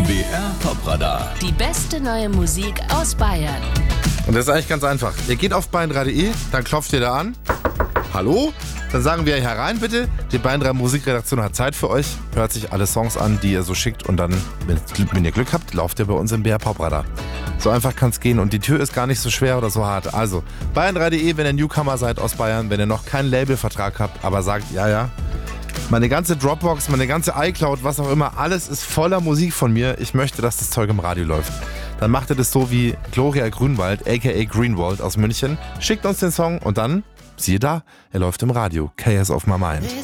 BR Popradar. Die beste neue Musik aus Bayern. Und das ist eigentlich ganz einfach. Ihr geht auf bayern3.de, dann klopft ihr da an. Hallo? Dann sagen wir herein bitte. Die BayernDrei Musikredaktion hat Zeit für euch. Hört sich alle Songs an, die ihr so schickt. Und dann, wenn ihr Glück habt, lauft ihr bei uns im BR Popradar. So einfach kann es gehen. Und die Tür ist gar nicht so schwer oder so hart. Also, bayern3.de, wenn ihr Newcomer seid aus Bayern, wenn ihr noch keinen Labelvertrag habt, aber sagt, ja, meine ganze Dropbox, meine ganze iCloud, was auch immer, alles ist voller Musik von mir. Ich möchte, dass das Zeug im Radio läuft. Dann macht ihr das so wie Gloria Grünwald, a.k.a. Greenwald aus München. Schickt uns den Song und dann, siehe da, er läuft im Radio. Chaos of My Mind.